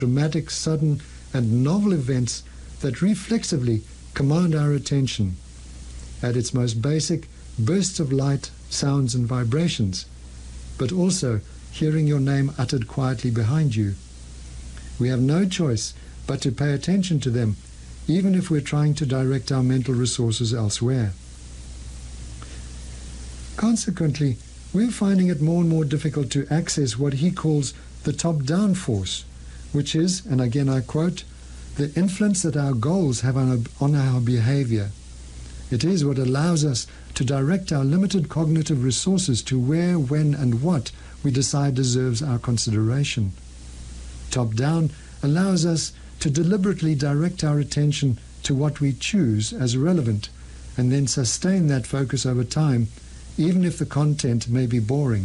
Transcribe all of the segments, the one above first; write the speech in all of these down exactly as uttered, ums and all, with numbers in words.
dramatic, sudden, and novel events that reflexively command our attention. At its most basic, bursts of light, sounds, and vibrations, but also hearing your name uttered quietly behind you. We have no choice but to pay attention to them, even if we're trying to direct our mental resources elsewhere. Consequently, we're finding it more and more difficult to access what he calls the top-down force, which is, and again I quote, the influence that our goals have on our, on our behavior. It is what allows us to direct our limited cognitive resources to where, when, and what we decide deserves our consideration. Top-down allows us to deliberately direct our attention to what we choose as relevant, and then sustain that focus over time, even if the content may be boring.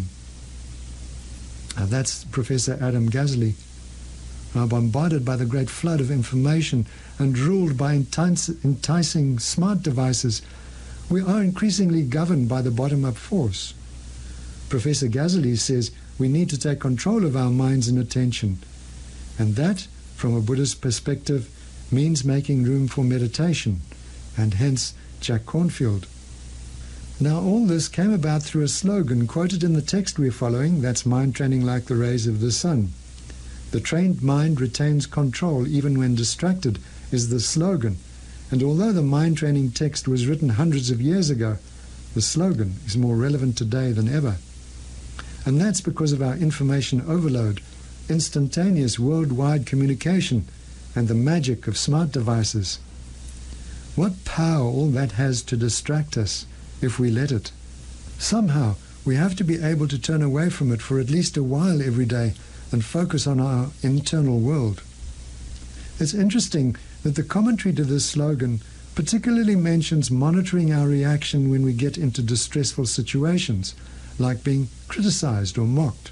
Now that's Professor Adam Gazzaley. Now bombarded by the great flood of information and ruled by enticing smart devices, we are increasingly governed by the bottom-up force. Professor Gazzaley says we need to take control of our minds and attention, and that, from a Buddhist perspective, means making room for meditation, and hence Jack Cornfield. Now all this came about through a slogan quoted in the text we're following, that's mind training like the rays of the sun. The trained mind retains control even when distracted is the slogan, and although the mind training text was written hundreds of years ago, the slogan is more relevant today than ever. And that's because of our information overload, instantaneous worldwide communication, and the magic of smart devices. What power all that has to distract us if we let it. Somehow we have to be able to turn away from it for at least a while every day and focus on our internal world. It's interesting that the commentary to this slogan particularly mentions monitoring our reaction when we get into distressful situations, like being criticized or mocked.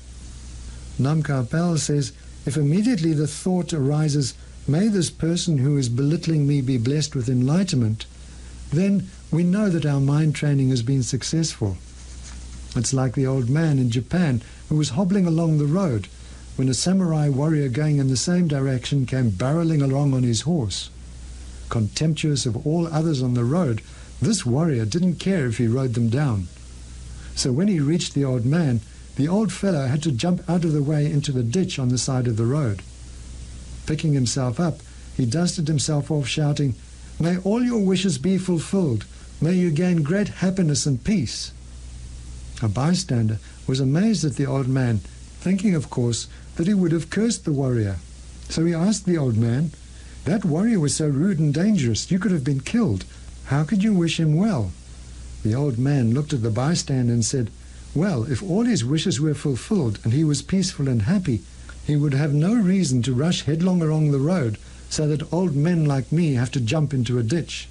Nam Karpel says, if immediately the thought arises, may this person who is belittling me be blessed with enlightenment, then we know that our mind training has been successful. It's like the old man in Japan who was hobbling along the road when a samurai warrior going in the same direction came barreling along on his horse. Contemptuous of all others on the road, this warrior didn't care if he rode them down. So when he reached the old man, the old fellow had to jump out of the way into the ditch on the side of the road. Picking himself up, he dusted himself off, shouting, "May all your wishes be fulfilled. May you gain great happiness and peace." A bystander was amazed at the old man, thinking, of course, that he would have cursed the warrior. So he asked the old man, "That warrior was so rude and dangerous, you could have been killed. How could you wish him well?" The old man looked at the bystander and said, "Well, if all his wishes were fulfilled and he was peaceful and happy, he would have no reason to rush headlong along the road so that old men like me have to jump into a ditch."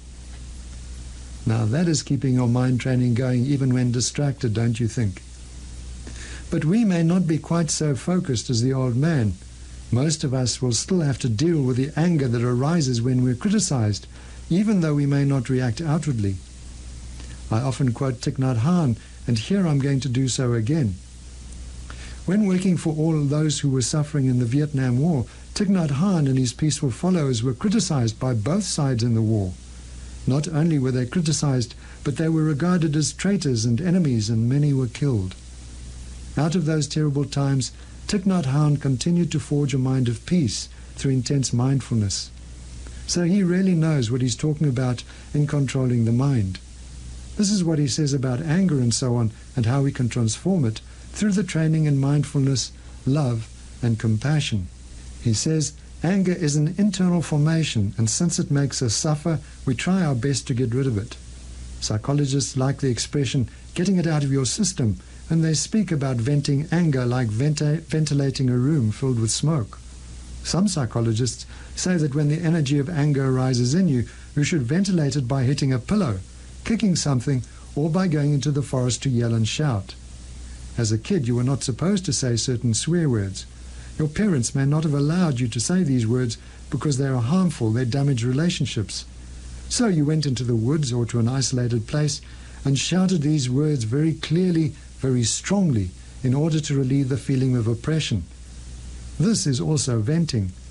Now that is keeping your mind training going even when distracted, don't you think? But we may not be quite so focused as the old man. Most of us will still have to deal with the anger that arises when we're criticized, even though we may not react outwardly. I often quote Thich Nhat Hanh, and here I'm going to do so again. When working for all those who were suffering in the Vietnam War, Thich Nhat Hanh and his peaceful followers were criticized by both sides in the war. Not only were they criticized, but they were regarded as traitors and enemies, and many were killed. Out of those terrible times, Thich Nhat Hanh continued to forge a mind of peace through intense mindfulness. So he really knows what he's talking about in controlling the mind. This is what he says about anger and so on, and how we can transform it through the training in mindfulness, love, and compassion. He says, anger is an internal formation, and since it makes us suffer, we try our best to get rid of it. Psychologists like the expression, getting it out of your system, and they speak about venting anger like venti- ventilating a room filled with smoke. Some psychologists say that when the energy of anger arises in you, you should ventilate it by hitting a pillow, kicking something, or by going into the forest to yell and shout. As a kid, you were not supposed to say certain swear words. Your parents may not have allowed you to say these words because they are harmful, they damage relationships. So you went into the woods or to an isolated place and shouted these words very clearly, very strongly, in order to relieve the feeling of oppression. This is also venting.